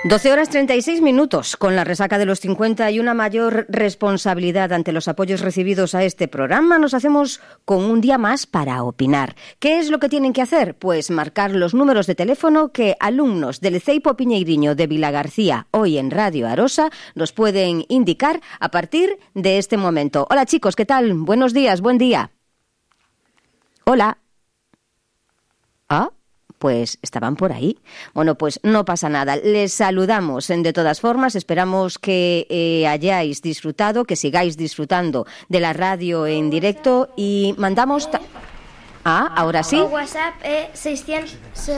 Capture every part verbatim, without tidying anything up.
doce horas treinta y seis minutos, con la resaca de los cincuenta y una mayor responsabilidad ante los apoyos recibidos a este programa, nos hacemos con un día más para opinar. ¿Qué es lo que tienen que hacer? Pues marcar los números de teléfono que alumnos del Ceipo Piñeiriño de Vilagarcía, hoy en Radio Arosa, nos pueden indicar a partir de este momento. Hola chicos, ¿qué tal? Buenos días, buen día. Hola. ¿Ah? Pues estaban por ahí. Bueno, pues no pasa nada. Les saludamos de todas formas. Esperamos que eh, hayáis disfrutado, que sigáis disfrutando de la radio en directo y mandamos... Ta- ah, ahora sí. O WhatsApp é seiscientos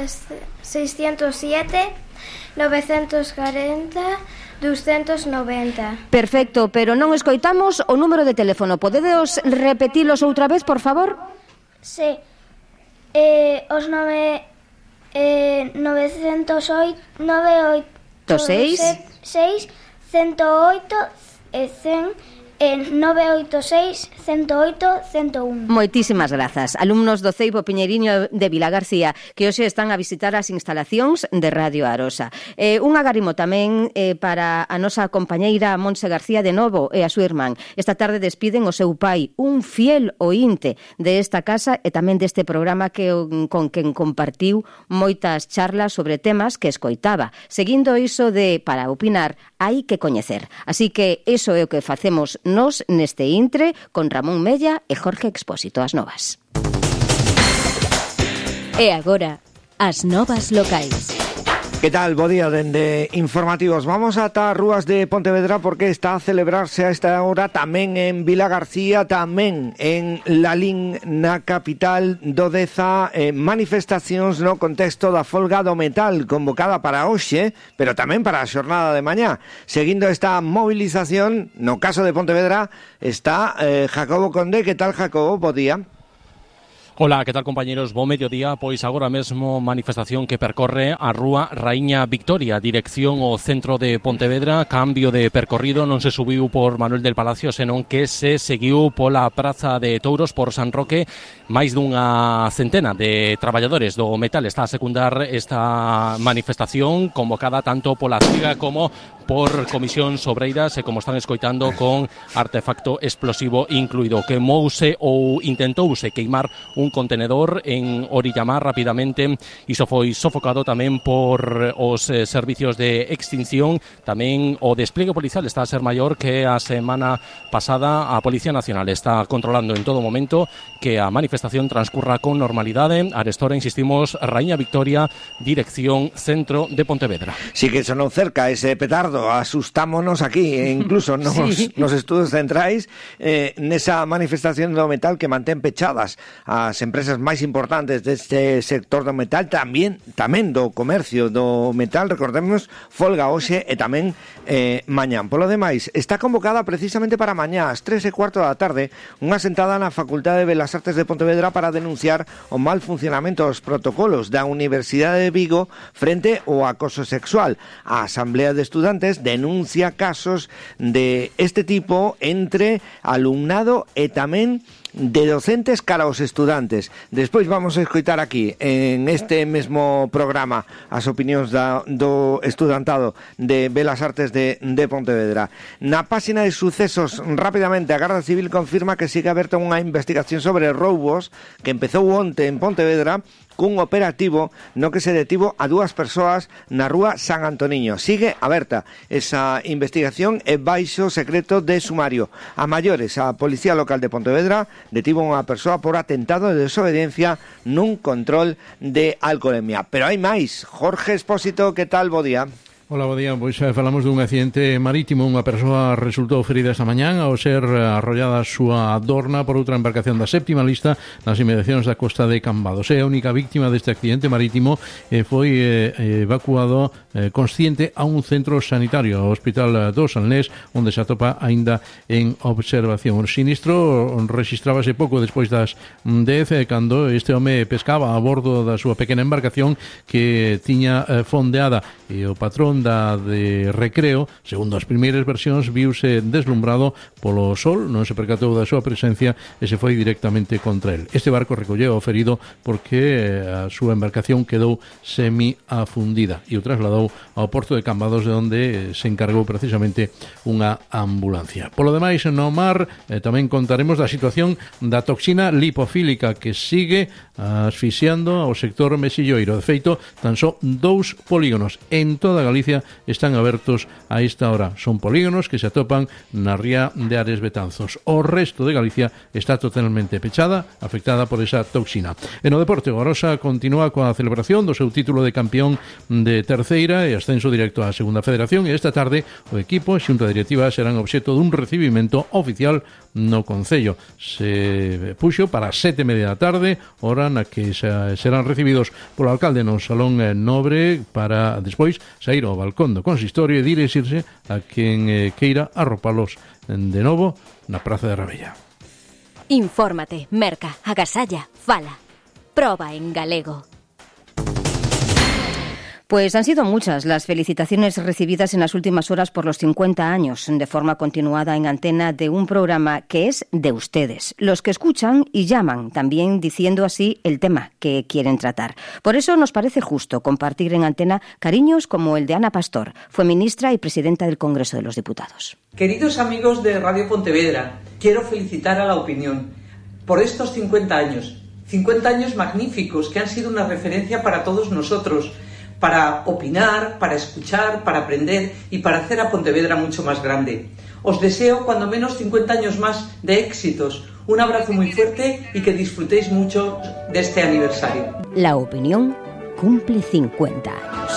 siete, novecientos cuarenta, doscientos noventa. Perfecto, pero non escoitamos o número de teléfono. Podedes repetilos outra vez, por favor? Sí. Eh, os nove... Eh, novecientos oito, novecientos seis, seis, ciento oito e cen e novecientos ochenta e seis, ciento oito, ciento un. Moitísimas grazas. Alumnos do Ceipo Piñeiriño de Vilagarcía que hoxe están a visitar as instalacións de Radio Arosa. Eh, un agarimo tamén eh, para a nosa compañeira Montse García de Novo e a súa irmán. Esta tarde despiden o seu pai, un fiel oínte de esta casa e tamén deste programa que con quen compartiu moitas charlas sobre temas que escoitaba. Seguindo iso de para opinar, hai que coñecer. Así que iso é o que facemos nos neste intre con Ramón Mella e Jorge Expósito. As novas. E agora, as novas locais. Que tal? Bo día dende Informativos. Vamos ata Rúas de Pontevedra porque está a celebrarse a esta hora tamén en Vilagarcía, tamén en Lalín, na capital do Deza, eh, manifestacións no contexto da folga do metal convocada para hoxe, pero tamén para a xornada de mañá. Seguindo esta movilización, no caso de Pontevedra, está eh, Jacobo Conde. Que tal, Jacobo? Bo día. Hola, que tal, compañeros? Bo mediodía, pois agora mesmo manifestación que percorre a Rúa Raíña Victoria, dirección ao centro de Pontevedra, cambio de percorrido, non se subiu por Manuel del Palacio, senón que se seguiu pola Praza de Touros por San Roque. Máis dunha centena de traballadores do metal está a secundar esta manifestación convocada tanto pola C I G A como por Comisión Sobreiras e como están escoitando con artefacto explosivo incluído. Quemouse ou intentouse queimar un contenedor en Orillamar rapidamente. Iso foi sofocado tamén por os eh, servicios de extinción. Tamén o despliegue policial está a ser maior que a semana pasada. A Policía Nacional está controlando en todo momento que a manifestación transcurra con normalidade. Arestora, insistimos, Raíña Victoria, dirección centro de Pontevedra. Sí que sonou cerca ese petardo, asustámonos aquí, e incluso nos, sí. nos estudos centrais, eh, nesa manifestación do metal que mantén pechadas as empresas máis importantes deste sector do metal, tamén tamén do comercio do metal. Recordemos, folga hoxe e tamén eh, mañán. Polo demais, está convocada precisamente para mañá ás tres e cuarto da tarde unha sentada na Facultade de Belas Artes de Pontevedra para denunciar o mal funcionamento dos protocolos da Universidade de Vigo frente ao acoso sexual. A Asamblea de Estudantes denuncia casos de este tipo entre alumnado e tamén de docentes cara aos estudantes. Despois vamos a escoitar aquí en este mesmo programa as opinións da, do estudantado de Belas Artes de, de Pontevedra. Na páxina de sucesos, rapidamente, a Garda Civil confirma que sigue aberta unha investigación sobre roubos que empezou onte en Pontevedra cun operativo no que se detivo a dúas persoas na rúa San Antoniño. Sigue aberta esa investigación e baixo secreto de sumario. A maiores, a Policía Local de Pontevedra detivo unha persoa por atentado de desobediencia nun control de alcoholemia. Pero hai máis. Jorge Expósito, que tal? Bo día. Hola, bo día. Pois eh, falamos dun accidente marítimo. Unha persoa resultou ferida esta mañán ao ser arrollada a súa adorna por outra embarcación da séptima lista nas inmediacións da costa de Cambados. É a única víctima deste accidente marítimo e foi eh, evacuado eh, consciente a un centro sanitario, ao Hospital do Salnés, onde se atopa aínda en observación. O sinistro rexistrábase pouco despois das dez, eh, cando este home pescaba a bordo da súa pequena embarcación que tiña eh, fondeada e o patrón da de Recreo, segundo as primeiras versións, viuse deslumbrado polo sol, non se percatou da súa presencia e se foi directamente contra el. Este barco recolleu o ferido porque a súa embarcación quedou semi-afundida e o trasladou ao porto de Cambados, de onde se encargou precisamente unha ambulancia. Polo demais, no mar, eh, tamén contaremos da situación da toxina lipofílica que sigue asfixiando ao sector mexilloiro. De feito, tan só dous polígonos en toda Galicia están abertos a esta hora. Son polígonos que se atopan na ría de Ares Betanzos. O resto de Galicia está totalmente pechada, afectada por esa toxina. En o deporte, o Arosa continúa coa celebración do seu título de campeón de terceira e ascenso directo á segunda federación, e esta tarde o equipo e xunta directiva serán obxecto dun recibimento oficial no Concello. Se puxo para as sete e media da tarde, hora na que serán recibidos polo alcalde no Salón Nobre, para despois sair ao balcón do consistorio e dirixirse a quen eh, queira arropalos de novo na Praza de Rabella. Infórmate, merca, agasalla, fala. Proba en galego. Pues han sido muchas las felicitaciones recibidas en las últimas horas por los cincuenta años, de forma continuada en antena, de un programa que es de ustedes, los que escuchan y llaman, también diciendo así el tema que quieren tratar. Por eso nos parece justo compartir en antena cariños como el de Ana Pastor, fue ministra y presidenta del Congreso de los Diputados. Queridos amigos de Radio Pontevedra, quiero felicitar a La Opinión por estos cincuenta años, cincuenta años magníficos que han sido una referencia para todos nosotros, para opinar, para escuchar, para aprender y para hacer a Pontevedra mucho más grande. Os deseo cuando menos cincuenta años más de éxitos. Un abrazo muy fuerte y que disfrutéis mucho de este aniversario. La Opinión cumple cincuenta años.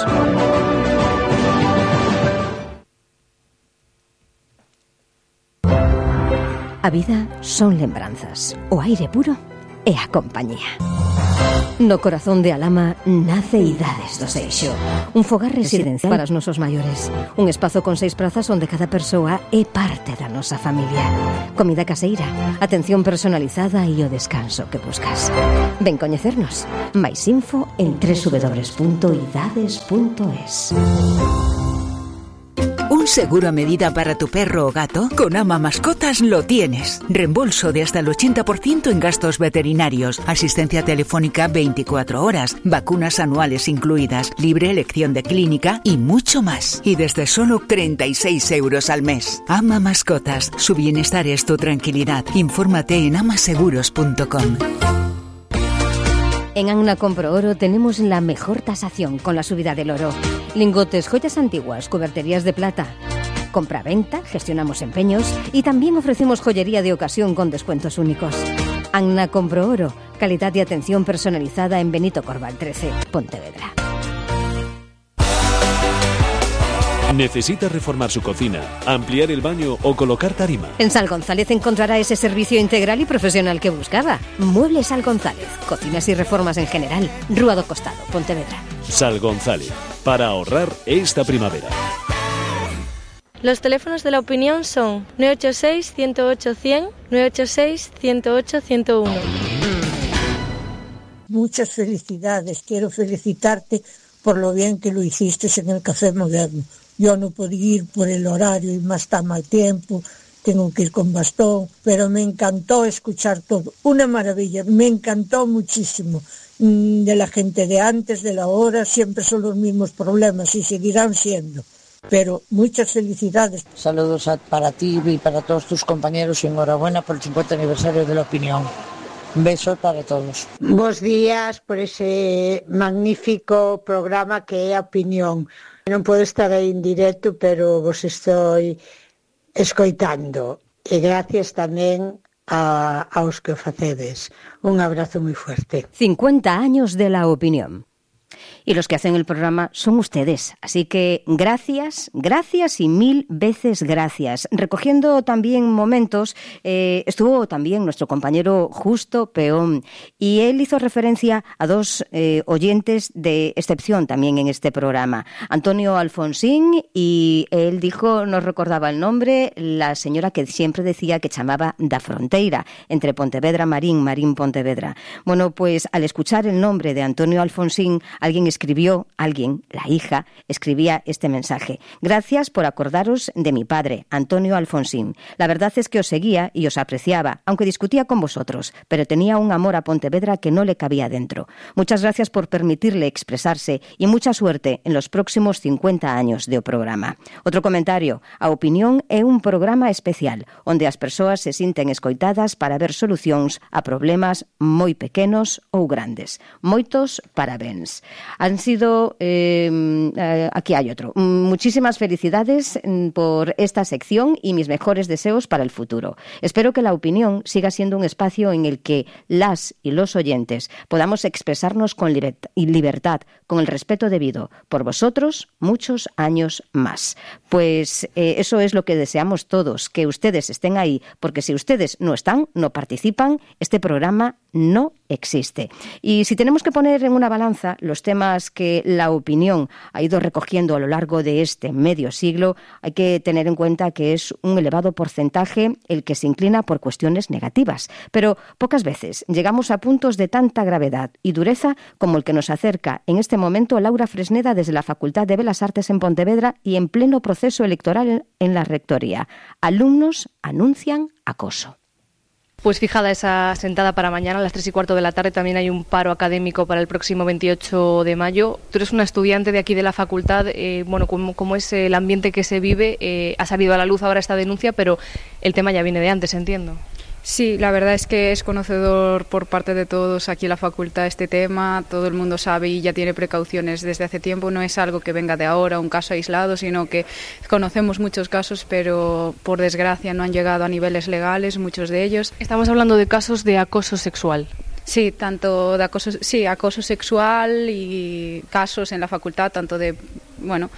A vida son lembranzas, o aire puro e a compañía. No corazón de Alama nace Idades do Seixo, un fogar residencial para os nosos maiores, un espazo con seis prazas onde cada persoa é parte da nosa familia. Comida caseira, atención personalizada e o descanso que buscas. Ven coñecernos. Mais info en doble u doble u doble u punto idades punto es. ¿Un seguro a medida para tu perro o gato? Con Ama Mascotas lo tienes. Reembolso de hasta el ochenta por ciento en gastos veterinarios, asistencia telefónica veinticuatro horas, vacunas anuales incluidas, libre elección de clínica y mucho más. Y desde solo treinta y seis euros al mes. Ama Mascotas. Su bienestar es tu tranquilidad. Infórmate en amaseguros punto com. En Anna Compro Oro tenemos la mejor tasación con la subida del oro. Lingotes, joyas antiguas, cuberterías de plata. Compra-venta, gestionamos empeños y también ofrecemos joyería de ocasión con descuentos únicos. Anna Compro Oro, calidad y atención personalizada en Benito Corval trece, Pontevedra. ¿Necesita reformar su cocina, ampliar el baño o colocar tarima? En Sal González encontrará ese servicio integral y profesional que buscaba. Muebles Sal González, cocinas y reformas en general. Rúa do Costado, Pontevedra. Sal González, para ahorrar esta primavera. Los teléfonos de La Opinión son nueve ocho seis, uno cero ocho, cien, nueve ocho seis, uno ocho, ciento uno. Muchas felicidades. Quiero felicitarte por lo bien que lo hiciste en el Café Moderno. Yo no podía ir por el horario y más está mal tiempo, tengo que ir con bastón, pero me encantó escuchar todo. Una maravilla, me encantó muchísimo. De la gente de antes, de la hora, siempre son los mismos problemas y seguirán siendo. Pero muchas felicidades. Saludos a, para ti y para todos tus compañeros y enhorabuena por el cincuenta aniversario de La Opinión. Un beso para todos. Bos días por ese magnífico programa que é A Opinión. Non podo estar aí en directo, pero vos estou escoitando. E gracias tamén a, aos que o facedes. Un abrazo moi fuerte. cincuenta años de La Opinión. Y los que hacen el programa son ustedes. Así que gracias, gracias y mil veces gracias. Recogiendo también momentos, eh, estuvo también nuestro compañero Justo Peón. Y él hizo referencia a dos eh, oyentes de excepción también en este programa. Antonio Alfonsín, y él dijo, nos recordaba el nombre, la señora que siempre decía que chamaba da fronteira, entre Pontevedra Marín, Marín Pontevedra. Bueno, pues al escuchar el nombre de Antonio Alfonsín, alguien escribió alguien, la hija, escribía este mensaje. Gracias por acordaros de mi padre, Antonio Alfonsín. La verdad es que os seguía y os apreciaba, aunque discutía con vosotros, pero tenía un amor a Pontevedra que no le cabía dentro. Muchas gracias por permitirle expresarse y mucha suerte en los próximos cincuenta años de O Programa. Outro comentario, A Opinión é un programa especial, onde as persoas se sinten escoitadas para ver solucións a problemas moi pequenos ou grandes. Moitos parabéns. Han sido, eh, aquí hay otro, muchísimas felicidades por esta sección y mis mejores deseos para el futuro. Espero que La Opinión siga siendo un espacio en el que las y los oyentes podamos expresarnos con libertad, con el respeto debido, por vosotros muchos años más. Pues eh, eso es lo que deseamos todos, que ustedes estén ahí, porque si ustedes no están, no participan, este programa no existe. Y si tenemos que poner en una balanza los temas que La Opinión ha ido recogiendo a lo largo de este medio siglo, hay que tener en cuenta que es un elevado porcentaje el que se inclina por cuestiones negativas. Pero pocas veces llegamos a puntos de tanta gravedad y dureza como el que nos acerca en este momento Laura Fresneda desde la Facultad de Belas Artes en Pontevedra y en pleno proceso electoral en la Rectoría. Alumnos anuncian acoso. Pues fijada esa sentada para mañana a las tres y cuarto de la tarde. También hay un paro académico para el próximo veintiocho de mayo. Tú eres una estudiante de aquí de la facultad. Eh, bueno, ¿cómo, cómo es el ambiente que se vive? Eh, ha salido a la luz ahora esta denuncia, pero el tema ya viene de antes, entiendo. Sí, la verdad es que es conocedor por parte de todos aquí en la facultad este tema, todo el mundo sabe y ya tiene precauciones desde hace tiempo, no es algo que venga de ahora, un caso aislado, sino que conocemos muchos casos, pero por desgracia no han llegado a niveles legales, muchos de ellos. Estamos hablando de casos de acoso sexual. Sí, tanto de acoso, sí, acoso sexual y casos en la facultad, tanto de, bueno,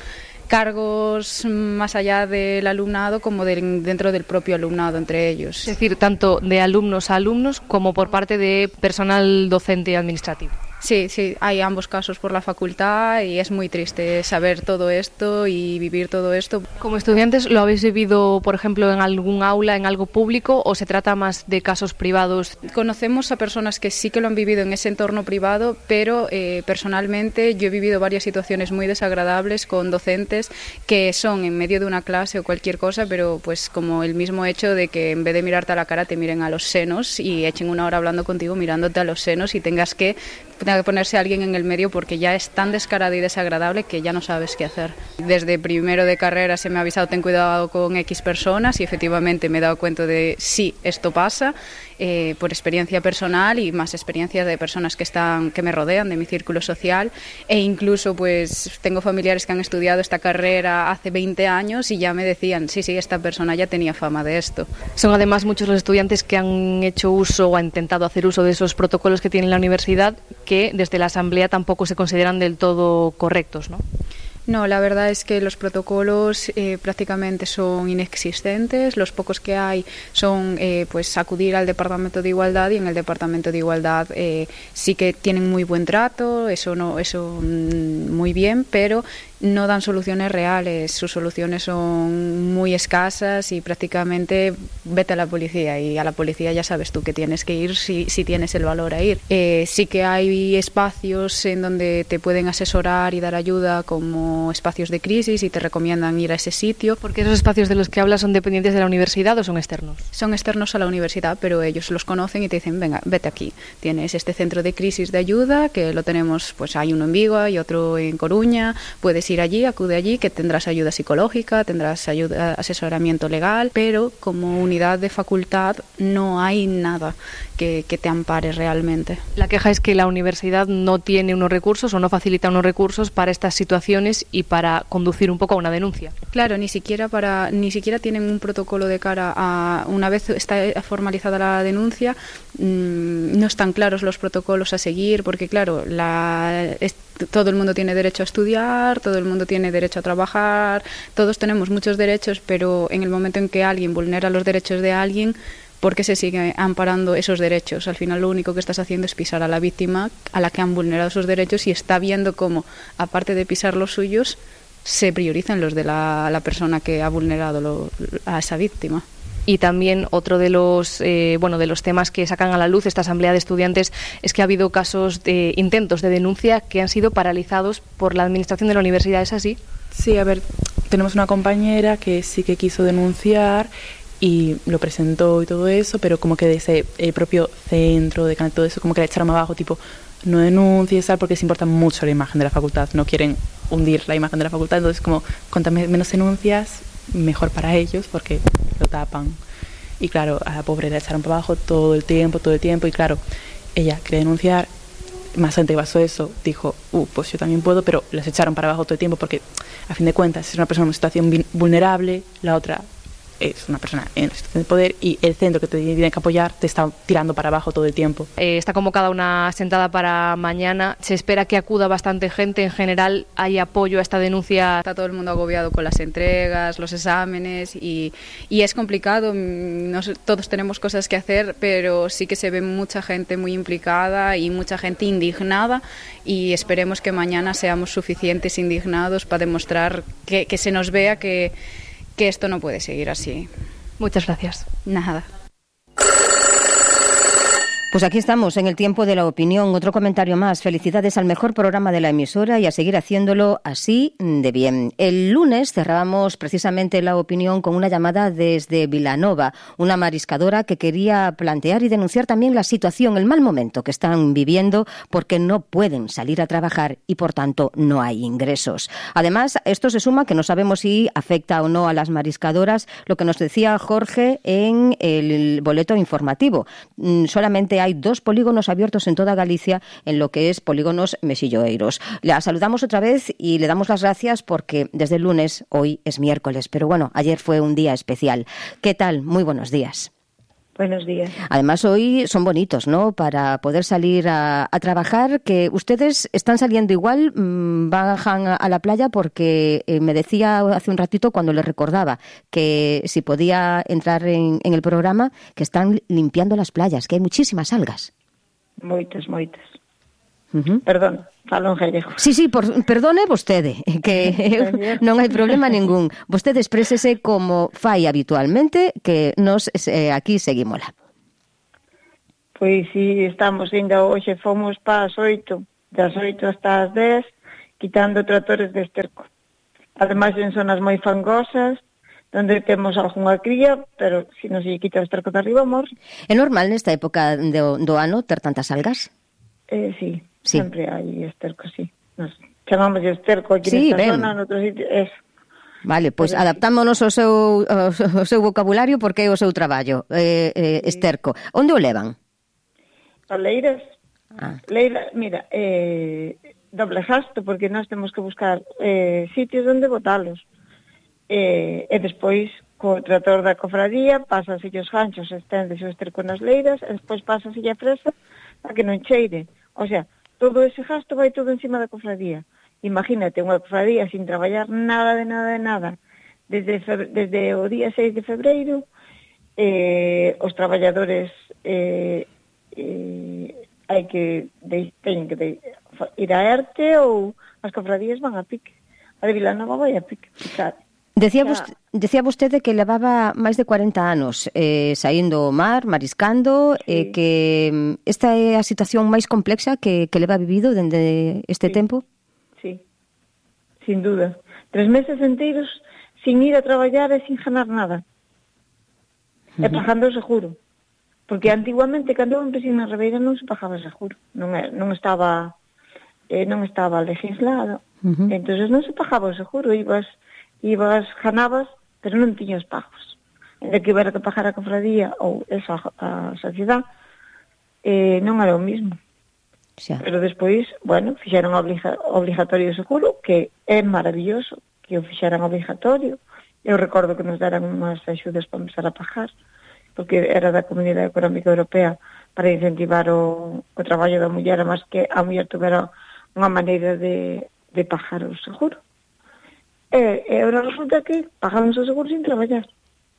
cargos más allá del alumnado como de, dentro del propio alumnado entre ellos. Es decir, tanto de alumnos a alumnos como por parte de personal docente y administrativo. Sí, sí, hay ambos casos por la facultad y es muy triste saber todo esto y vivir todo esto. Como estudiantes, ¿lo habéis vivido, por ejemplo, en algún aula, en algo público, o se trata más de casos privados? Conocemos a personas que sí que lo han vivido en ese entorno privado, pero eh, personalmente yo he vivido varias situaciones muy desagradables con docentes que son en medio de una clase o cualquier cosa, pero pues como el mismo hecho de que en vez de mirarte a la cara te miren a los senos y echen una hora hablando contigo mirándote a los senos y tengas que tenga que ponerse alguien en el medio porque ya es tan descarado y desagradable que ya no sabes qué hacer. Desde primero de carrera se me ha avisado ten cuidado con X personas y efectivamente me he dado cuenta de sí, esto pasa, eh, por experiencia personal y más experiencias de personas que están que me rodean, de mi círculo social, e incluso pues tengo familiares que han estudiado esta carrera hace veinte años y ya me decían, sí, sí, esta persona ya tenía fama de esto. Son además muchos los estudiantes que han hecho uso o han intentado hacer uso de esos protocolos que tiene la universidad, que desde la asamblea tampoco se consideran del todo correctos, ¿no? No, la verdad es que los protocolos eh, prácticamente son inexistentes. Los pocos que hay son eh, pues acudir al Departamento de Igualdad y en el Departamento de Igualdad eh, sí que tienen muy buen trato, eso no, eso mm, muy bien, pero no dan soluciones reales. Sus soluciones son muy escasas y prácticamente vete a la policía y a la policía ya sabes tú que tienes que ir si, si tienes el valor a ir. Eh, sí que hay espacios en donde te pueden asesorar y dar ayuda como espacios de crisis y te recomiendan ir a ese sitio. Porque esos espacios de los que hablas son dependientes de la universidad o son externos? Son externos a la universidad, pero ellos los conocen y te dicen, venga, vete aquí. Tienes este centro de crisis de ayuda que lo tenemos, pues hay uno en Vigo y otro en Coruña, puedes ir allí, acude allí, que tendrás ayuda psicológica, tendrás ayuda, asesoramiento legal, pero como unidad de facultad no hay nada que, que te ampare realmente. La queja es que la universidad no tiene unos recursos o no facilita unos recursos para estas situaciones y para conducir un poco a una denuncia. Claro, ni siquiera para ni siquiera tienen un protocolo de cara a una vez está formalizada la denuncia, mmm, no están claros los protocolos a seguir porque claro, la es, todo el mundo tiene derecho a estudiar, todo el mundo tiene derecho a trabajar, todos tenemos muchos derechos, pero en el momento en que alguien vulnera los derechos de alguien, ¿por qué se sigue amparando esos derechos? Al final lo único que estás haciendo es pisar a la víctima a la que han vulnerado sus derechos y está viendo cómo, aparte de pisar los suyos, se priorizan los de la, la persona que ha vulnerado lo, a esa víctima. Y también otro de los eh, bueno de los temas que sacan a la luz esta asamblea de estudiantes es que ha habido casos de intentos de denuncia que han sido paralizados por la administración de la universidad. ¿Es así? Sí, a ver, tenemos una compañera que sí que quiso denunciar y lo presentó y todo eso, pero como que desde el propio centro de todo eso como que le echaron abajo, tipo, no denuncies, ¿sabes? Porque les importa mucho la imagen de la facultad, no quieren hundir la imagen de la facultad, entonces como cuantas menos denuncias, mejor para ellos porque lo tapan. Y claro, a la pobre la echaron para abajo todo el tiempo, todo el tiempo, y claro, ella quería denunciar, más gente que pasó eso dijo, uh, pues yo también puedo, pero las echaron para abajo todo el tiempo porque a fin de cuentas es una persona en una situación vulnerable, la otra es una persona en situación de poder y el centro que te tiene que apoyar te está tirando para abajo todo el tiempo. Eh, está convocada una sentada para mañana. Se espera que acuda bastante gente. En general, ¿hay apoyo a esta denuncia? Está todo el mundo agobiado con las entregas, los exámenes y, y es complicado. No sé, todos tenemos cosas que hacer, pero sí que se ve mucha gente muy implicada y mucha gente indignada y esperemos que mañana seamos suficientes indignados para demostrar que, que se nos vea que que esto no puede seguir así. Muchas gracias. Nada. Pues aquí estamos, en el tiempo de la opinión. Otro comentario más. Felicidades al mejor programa de la emisora y a seguir haciéndolo así de bien. El lunes cerrábamos precisamente la opinión con una llamada desde Vilanova, una mariscadora que quería plantear y denunciar también la situación, el mal momento que están viviendo porque no pueden salir a trabajar y por tanto no hay ingresos. Además, esto se suma que no sabemos si afecta o no a las mariscadoras, lo que nos decía Jorge en el boleto informativo. Solamente hay dos polígonos abiertos en toda Galicia en lo que es polígonos mesilloeiros. La saludamos otra vez y le damos las gracias porque desde el lunes, hoy es miércoles, pero bueno, ayer fue un día especial. ¿Qué tal? Muy buenos días. Buenos días. Además, hoy son bonitos, ¿no? Para poder salir a, a trabajar, que ustedes están saliendo igual, mmm, bajan a, a la playa porque eh, me decía hace un ratito cuando le recordaba que si podía entrar en, en el programa, que están limpiando las playas, que hay muchísimas algas. Moitas, moitas. Uh-huh. Perdón, falo en gallego. Sí, sí, por, perdone vostede, que non hai problema ningún. Vostede exprésese como fai habitualmente, que nos eh, aquí seguímola. Pois si estamos indo hoxe, fomos para as oito, das oito hasta as dez, quitando tratores de esterco. Ademais, en zonas moi fangosas, donde temos algunha cría, pero se non se quita o esterco de arriba, morre. É normal nesta época do, do ano ter tantas algas? Eh, sí. Sí. Sempre hai esterco, sí. Nos chamamos de esterco aquí sí, nesta ben. zona, en outro sitio, eso. Vale, pois pues adaptámonos ao seu, ao seu vocabulario porque é o seu traballo, eh, eh, esterco. Onde o levan? A Leiras. Ah. Leira, mira, eh, doble gasto, porque nós temos que buscar eh, sitios onde botalos. Eh, e despois, co trator da cofradía, pásase os ganchos, esténdese o esterco nas leiras, e despois pásase a fresa para que non cheire. O sea, todo ese gasto vai todo encima da cofradía. Imagínate unha cofradía sin traballar nada de nada de nada. Desde, febre, desde o día seis de febreiro, eh, os traballadores eh, eh, hai que de, teñen que de, ir a ERTE ou as cofradías van a pique. A de Vilanova vai a pique. Claro. Decía, vostede, decía vostede que levaba máis de cuarenta anos eh, saindo ao mar, mariscando, sí. eh, que esta é a situación máis complexa que, que leva vivido dende este sí. tempo? Sí, sin duda. Tres meses enteiros sin ir a traballar e sin ganar nada. Uh-huh. E pagando o seguro. Porque antiguamente, cando eu empecé na Ribeira, non se pagaba seguro. Non, non estaba eh, non estaba legislado. Uh-huh. Entonces non se pagaba o seguro. Ibas... ibas, ganabas, pero non tiñas pagos. De que ibas a pagar a cofradía ou esa a sociedade, eh, non era o mismo. Xa. Pero despois, bueno, fixeron obliga, obligatorio seguro, que é maravilloso que o fixeran obligatorio. Eu recordo que nos deran unhas axudas para empezar a pagar, porque era da Comunidade Económica Europea para incentivar o, o traballo da muller, máis que a muller tuvera unha maneira de, de pagar o seguro. E, e agora resulta que pagamos o seguro sin traballar.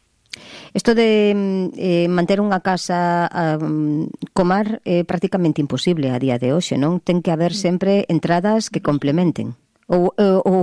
Isto de eh, manter unha casa um, co mar é prácticamente imposible a día de hoxe, non? Ten que haber sempre entradas que complementen. Ou, ou, ou ao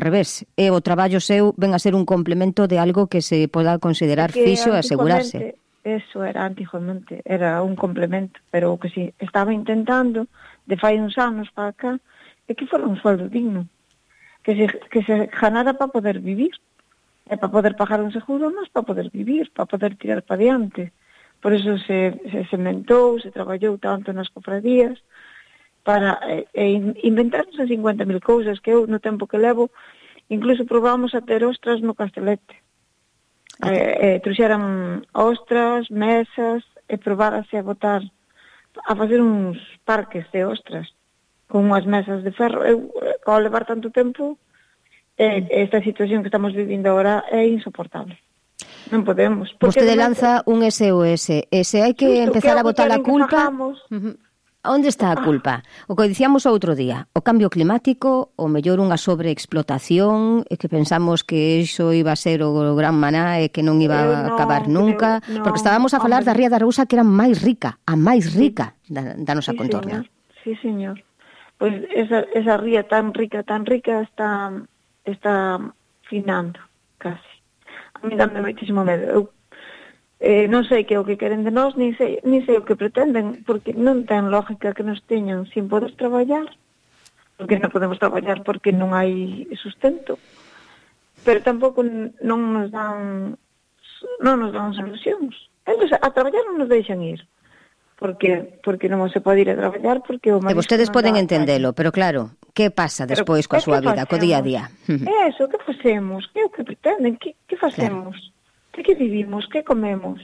revés. E o traballo seu ven a ser un complemento de algo que se poda considerar fixo e asegurarse. Eso era antiguamente, era un complemento, pero o que si estaba intentando de fai uns anos para acá é que fora un sueldo digno, que se, que se ganara para poder vivir, e para poder pagar un seguro, mas para poder vivir, para poder tirar para diante. Por eso se, se sementou, se traballou tanto nas cofradías, para eh, inventarnos a cincuenta mil cousas que eu, no tempo que levo, incluso probamos a ter ostras no Castelete. Eh, eh, trouxeran ostras, mesas, e probárase a botar, a facer uns parques de ostras, con unhas mesas de ferro. Eu, ao levar tanto tempo, eh, esta situación que estamos vivindo agora é insoportable. Non podemos. Vostede lanza un S O S, e se hai que empezar a botar a culpa... Uh-huh. Onde está a culpa? O que dicíamos outro día, o cambio climático, o mellor unha sobreexplotación, e que pensamos que iso iba a ser o gran maná e que non iba a acabar nunca, creo, no, porque estábamos a falar hombre. da Ría da Arousa, que era máis rica, a máis rica da, da nosa sí, contorna. Señor. Sí, señor. Pois pues esa, esa ría tan rica, tan rica, está, está finando, casi. A mí dame moitísimo medo. Eu Eh, non sei que é o que queren de nós, ni sei, ni sei o que pretenden, porque non ten lógica que nos teñan sin poder traballar, porque non podemos traballar porque non hai sustento, pero tampouco non nos dan non nos dan solucións. Eles a traballar non nos deixan ir, porque porque non se pode ir a traballar, porque o e vostedes poden entendelo, pero claro, que pasa despois coa súa vida, co día a día? Eso, que facemos? Que é o que pretenden? Que, que facemos? Claro. De que vivimos? Que comemos?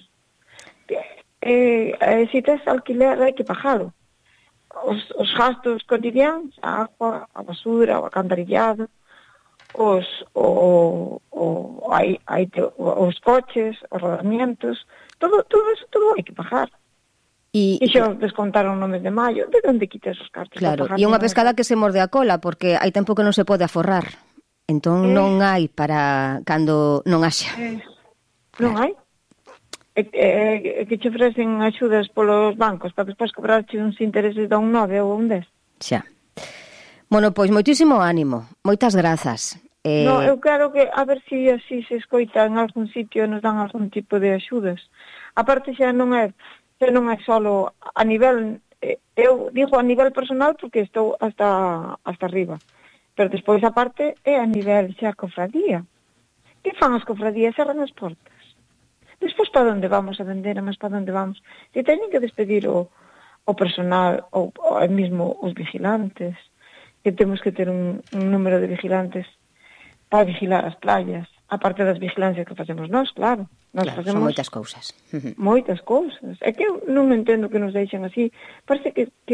Eh, eh, se tes alquiler hai que pagalo. Os, os gastos cotidianos, a agua, a basura, o acantarillado, os, o, o, hai, hai te, os coches, os rodamientos, todo, todo eso todo hai que pagar. E, e xa descontaron no mes de maio. De onde quitas os cartos? Claro, e unha pescada que se morde a cola, porque hai tempo que non se pode aforrar. Entón eh, non hai para cando non haxa. Eh, Non hai. E, e, que che ofrecen axudas polos bancos para despois cobrarche uns intereses de un nove ou un dez. Xa. Bueno, pois moitísimo ánimo. Moitas grazas. Eh... No, eu quero que a ver se si así se escoita en algún sitio nos dan algún tipo de axudas. A parte xa non é xa non é solo a nivel, eh, eu digo a nivel personal porque estou hasta hasta arriba. Pero despois a parte é a nivel xa cofradía. Que fan as cofradías? Cerran as portas. Despois, para onde vamos a vender, mas para onde vamos? Se teñen que despedir o, o personal, ou, ou mesmo os vigilantes, que temos que ter un, un número de vigilantes para vigilar as playas, aparte das vigilancias que facemos nós, claro. Nós claro, facemos son moitas cousas. Moitas cousas. É que eu non entendo que nos deixen así. Parece que, que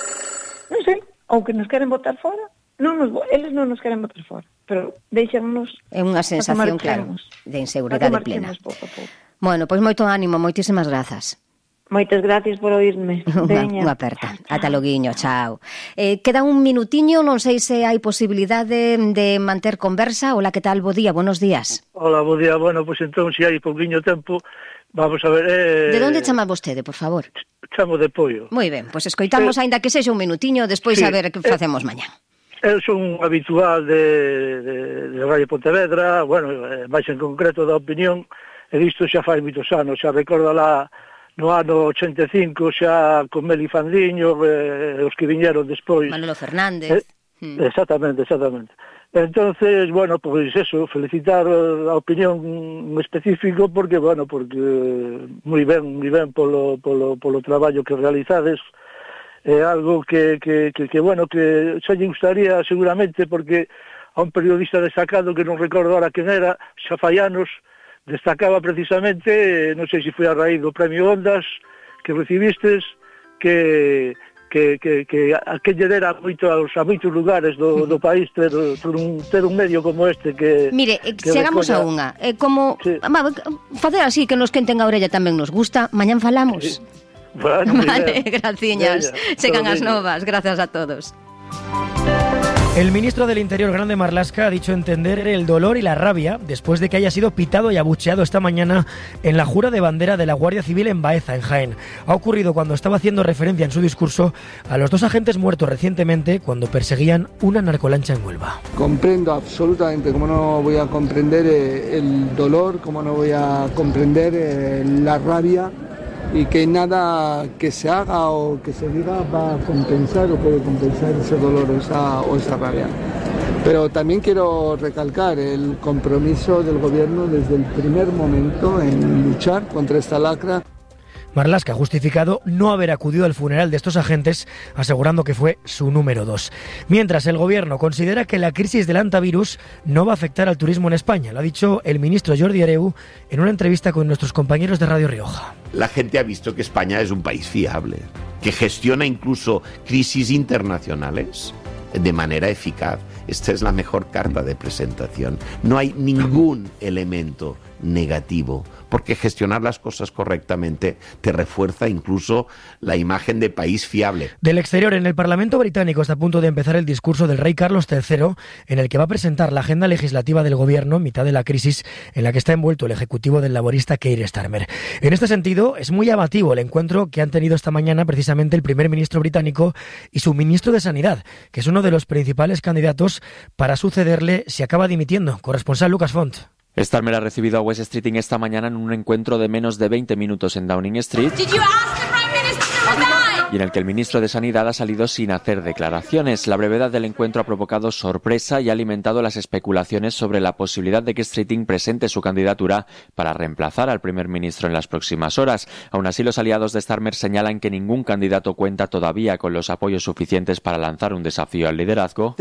non sei, ou que nos queren botar fora. Non nos, eles non nos queren botar fora, pero deixannos... É unha sensación, claro, de inseguridade plena. Pouco a pouco. Bueno, pois moito ánimo, moitísimas grazas. Moitas gracias por oírme. Unha, unha aperta. Ata loguiño, chao. Eh, queda un minutiño, non sei se hai posibilidade de manter conversa. Hola, que tal? Bo día, buenos días. Hola, bo día. Bueno, pois pues entón, se hai pouquiño tempo, vamos a ver... Eh... De onde chama vostede, por favor? Chamo de Poio. Moi ben, pois pues escoitamos, eh... aínda que sexa un minutiño, despois sí. A ver que facemos eh... mañá. Eu son un habitual de, de, de Radio Pontevedra, bueno, máis en concreto da opinión, e isto xa fai moitos anos, xa recordo lá no ano ochenta e cinco, xa con Meli Fandiño, eh, os que viñeron despois. Manolo Fernández. Eh, mm. Exactamente, exactamente. Entonces, bueno, pois pues eso, felicitar a opinión específico, porque, bueno, porque moi ben, moi ben polo, polo, polo traballo que realizades, é algo que, que, que, que, bueno, que xa lle gustaría seguramente, porque a un periodista destacado, que non recordo ahora quen era, xa fai anos, destacaba precisamente, non sei se foi a raíz do Premio Ondas que recivistes, que que, que, que a que lle dera moito aos, a moitos lugares do, do país ter, ter, un, ter un medio como este que... Mire, que chegamos recolla... a unha, eh, como sí. Facer así, que nos quenten a orella tamén nos gusta, mañán falamos. Sí. Bueno, vale, graciñas. Chegan as novas, gracias a todos. El ministro del Interior, Grande Marlaska, ha dicho entender el dolor y la rabia después de que haya sido pitado y abucheado esta mañana en la jura de bandera de la Guardia Civil en Baeza, en Jaén. Ha ocurrido cuando estaba haciendo referencia en su discurso a los dos agentes muertos recientemente cuando perseguían una narcolancha en Huelva. Comprendo absolutamente, como no voy a comprender eh, el dolor, como no voy a comprender eh, la rabia, y que nada que se haga o que se diga va a compensar o puede compensar ese dolor o esa, o esa rabia. Pero también quiero recalcar el compromiso del Gobierno desde el primer momento en luchar contra esta lacra. Marlaska ha justificado no haber acudido al funeral de estos agentes, asegurando que fue su número dos. Mientras, el Gobierno considera que la crisis del hantavirus no va a afectar al turismo en España. Lo ha dicho el ministro Jordi Hereu en una entrevista con nuestros compañeros de Radio Rioja. La gente ha visto que España es un país fiable, que gestiona incluso crisis internacionales de manera eficaz. Esta es la mejor carta de presentación. No hay ningún elemento negativo, porque gestionar las cosas correctamente te refuerza incluso la imagen de país fiable. Del exterior, en el Parlamento británico está a punto de empezar el discurso del rey Carlos tercero, en el que va a presentar la agenda legislativa del gobierno en mitad de la crisis en la que está envuelto el ejecutivo del laborista Keir Starmer. En este sentido, es muy llamativo el encuentro que han tenido esta mañana precisamente el primer ministro británico y su ministro de Sanidad, que es uno de los principales candidatos para sucederle si acaba dimitiendo. Corresponsal Lucas Font. Starmer ha recibido a Wes Streeting esta mañana en un encuentro de menos de veinte minutos en Downing Street y en el que el ministro de Sanidad ha salido sin hacer declaraciones. La brevedad del encuentro ha provocado sorpresa y ha alimentado las especulaciones sobre la posibilidad de que Streeting presente su candidatura para reemplazar al primer ministro en las próximas horas. Aún así, los aliados de Starmer señalan que ningún candidato cuenta todavía con los apoyos suficientes para lanzar un desafío al liderazgo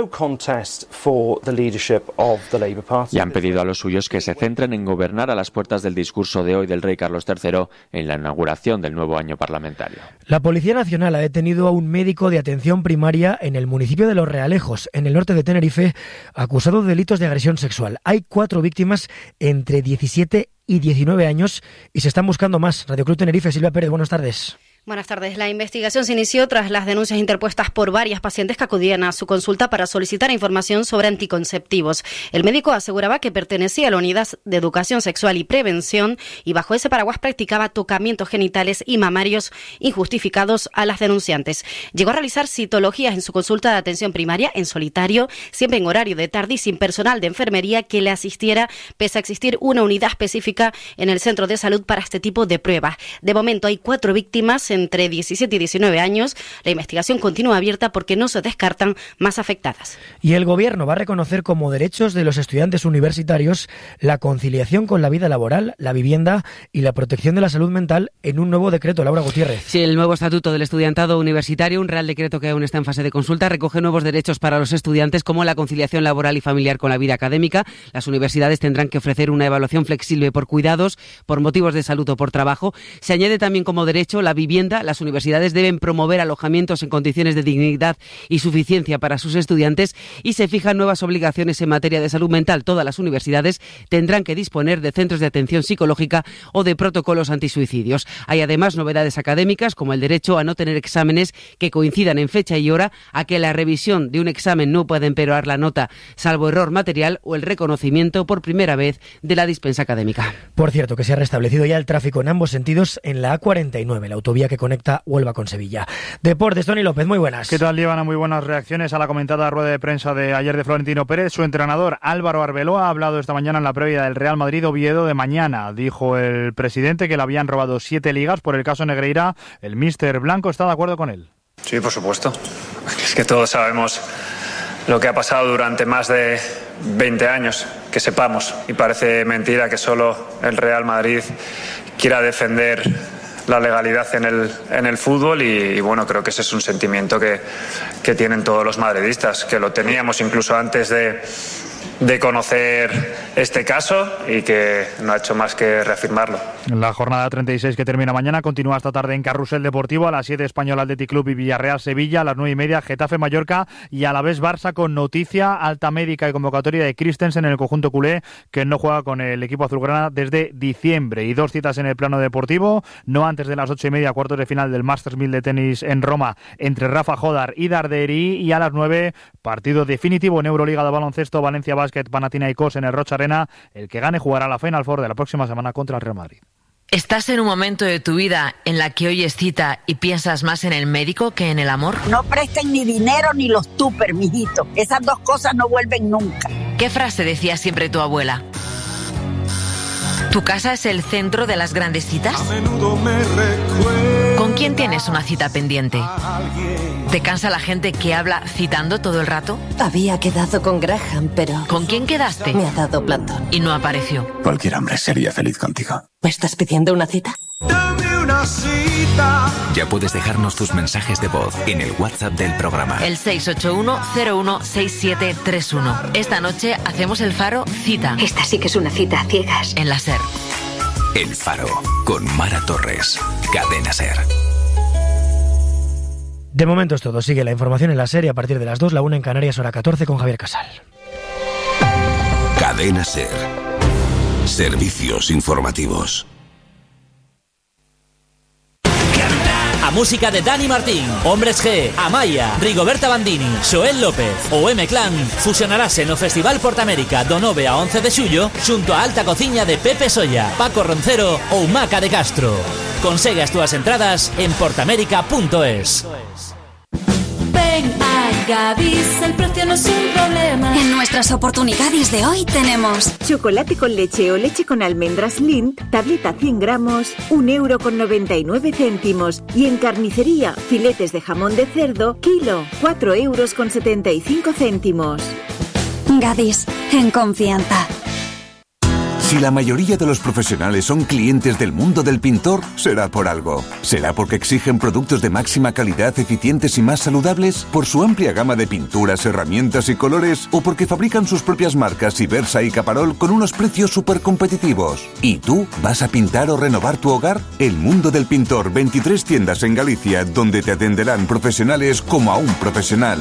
y han pedido a los suyos que se centren en gobernar a las puertas del discurso de hoy del rey Carlos tercero en la inauguración del nuevo año parlamentario. La Policía Nacional ha detenido a un médico de atención primaria en el municipio de Los Realejos, en el norte de Tenerife, acusado de delitos de agresión sexual. Hay cuatro víctimas entre diecisiete y diecinueve años y se están buscando más. Radio Club Tenerife, Silvia Pérez, buenas tardes. Buenas tardes. La investigación se inició tras las denuncias interpuestas por varias pacientes que acudían a su consulta para solicitar información sobre anticonceptivos. El médico aseguraba que pertenecía a la unidad de educación sexual y prevención y bajo ese paraguas practicaba tocamientos genitales y mamarios injustificados a las denunciantes. Llegó a realizar citologías en su consulta de atención primaria en solitario, siempre en horario de tarde y sin personal de enfermería que le asistiera, pese a existir una unidad específica en el centro de salud para este tipo de pruebas. De momento hay cuatro víctimas entre diecisiete y diecinueve años. La investigación continúa abierta porque no se descartan más afectadas. Y el Gobierno va a reconocer como derechos de los estudiantes universitarios la conciliación con la vida laboral, la vivienda y la protección de la salud mental en un nuevo decreto. Laura Gutiérrez. Sí, el nuevo Estatuto del Estudiantado Universitario, un real decreto que aún está en fase de consulta, recoge nuevos derechos para los estudiantes como la conciliación laboral y familiar con la vida académica. Las universidades tendrán que ofrecer una evaluación flexible por cuidados, por motivos de salud o por trabajo. Se añade también como derecho la vivienda. Las universidades deben promover alojamientos en condiciones de dignidad y suficiencia para sus estudiantes y se fijan nuevas obligaciones en materia de salud mental. Todas las universidades tendrán que disponer de centros de atención psicológica o de protocolos antisuicidios. Hay además novedades académicas como el derecho a no tener exámenes que coincidan en fecha y hora, a que la revisión de un examen no pueda empeorar la nota salvo error material o el reconocimiento por primera vez de la dispensa académica. Por cierto, que se ha restablecido ya el tráfico en ambos sentidos en la A cuarenta y nueve, la autovía que conecta Huelva con Sevilla. Deportes, Tony López, muy buenas. ¿Qué tal, Líbana? Muy buenas reacciones a la comentada rueda de prensa de ayer de Florentino Pérez. Su entrenador Álvaro Arbeloa ha hablado esta mañana en la previa del Real Madrid-Oviedo de mañana. Dijo el presidente que le habían robado siete ligas por el caso Negreira. El míster Blanco está de acuerdo con él. Sí, por supuesto. Es que todos sabemos lo que ha pasado durante más de veinte años, que sepamos. Y parece mentira que solo el Real Madrid quiera defender la legalidad en el, en el fútbol y, y bueno, creo que ese es un sentimiento que, que tienen todos los madridistas, que lo teníamos incluso antes de, de conocer este caso y que no ha hecho más que reafirmarlo. La jornada treinta y seis que termina mañana continúa esta tarde en Carrusel Deportivo. A las siete Español Athletic Club y Villarreal Sevilla. A las nueve y media Getafe Mallorca y a la vez Barça, con noticia alta médica y convocatoria de Christensen en el conjunto culé, que no juega con el equipo azulgrana desde diciembre. Y dos citas en el plano deportivo, no antes de las ocho y media, cuartos de final del Masters mil de tenis en Roma entre Rafa Jodar y Darderi, y a las nueve partido definitivo en Euroliga de baloncesto, Valencia Basket Panathinaikos en el Rocha Arena. El que gane jugará la Final Four de la próxima semana contra el Real Madrid. ¿Estás en un momento de tu vida en la que oyes cita y piensas más en el médico que en el amor? No presten ni dinero ni los tupper, mijito. Esas dos cosas no vuelven nunca. ¿Qué frase decía siempre tu abuela? ¿Tu casa es el centro de las grandes citas? A menudo me recuerda. ¿Con quién tienes una cita pendiente? ¿Te cansa la gente que habla citando todo el rato? Había quedado con Graham, pero... ¿Con quién quedaste? Me ha dado plantón. Y no apareció. Cualquier hombre sería feliz contigo. ¿Me estás pidiendo una cita? Dame una cita. Ya puedes dejarnos tus mensajes de voz en el WhatsApp del programa. El seis ocho uno cero uno seis siete tres uno. Esta noche hacemos el Faro Cita. Esta sí que es una cita a ciegas. En la SER. El Faro, con Mara Torres. Cadena SER. De momento es todo. Sigue la información en la serie a partir de las dos, la una en Canarias, hora catorce, con Javier Casal. Cadena SER. Servicios informativos. A música de Dani Martín, Hombres G, Amaya, Rigoberta Bandini, Xoel López ou M-Clan fusionarase no Festival Portamérica do nove a once de xullo xunto a alta cociña de Pepe Solla, Paco Roncero ou Maca de Castro. Consegue as túas entradas en portamérica punto es. Ven a Gadis, el precio no es un problema. En nuestras oportunidades de hoy tenemos chocolate con leche o leche con almendras Lindt, tableta cien gramos, un euro con noventa y nueve céntimos. Y en carnicería, filetes de jamón de cerdo, kilo, cuatro euros con setenta y cinco céntimos. Gadis, en confianza. Si la mayoría de los profesionales son clientes del mundo del pintor, será por algo. ¿Será porque exigen productos de máxima calidad, eficientes y más saludables? ¿Por su amplia gama de pinturas, herramientas y colores? ¿O porque fabrican sus propias marcas Ibersa y Caparol con unos precios súper competitivos? ¿Y tú? ¿Vas a pintar o renovar tu hogar? El mundo del pintor, veintitrés tiendas en Galicia, donde te atenderán profesionales como a un profesional.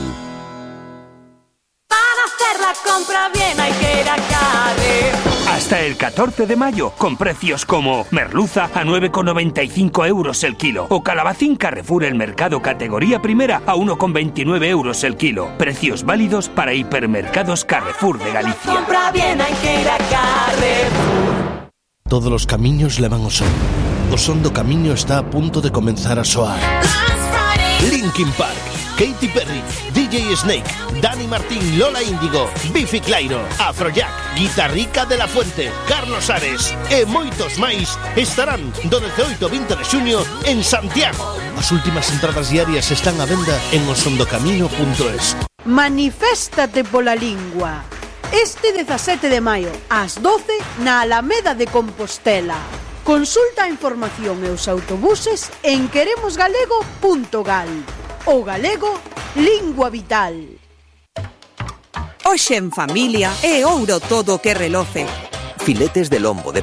Para hacer la compra bien hay que ir a Carrefour. Hasta el catorce de mayo, con precios como merluza a nueve con noventa y cinco euros el kilo o calabacín Carrefour el mercado categoría primera a uno con veintinueve euros el kilo. Precios válidos para hipermercados Carrefour de Galicia. Compra bien hay que ir a Carrefour. Todos los camiños levan ao son. O son do camiño está a punto de comenzar a soar. Linkin Park, Katy Perry, D J Snake, Dani Martín, Lola Índigo, Bifi Clyro, Afrojack, Guitarrica de la Fuente, Carlos Ares e moitos máis estarán do dezaoito ao vinte de xuño en Santiago. As últimas entradas diarias están á venda en osondocamino punto es. Maniféstate pola lingua. Este dezasete de maio, ás doce, na Alameda de Compostela. Consulta a información e os autobuses en queremosgalego punto gal. O galego, lingua vital. Hoxe en familia é ouro todo que reloce. Filetes de lombo de